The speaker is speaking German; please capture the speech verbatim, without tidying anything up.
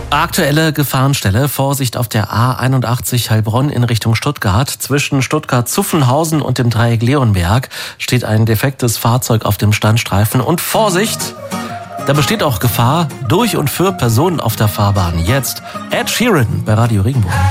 Aktuelle Gefahrenstelle. Vorsicht auf der A einundachtzig Heilbronn in Richtung Stuttgart. Zwischen Stuttgart-Zuffenhausen und dem Dreieck Leonberg steht ein defektes Fahrzeug auf dem Standstreifen. Und Vorsicht, da besteht auch Gefahr durch und für Personen auf der Fahrbahn. Jetzt Ed Sheeran bei Radio Regenbogen.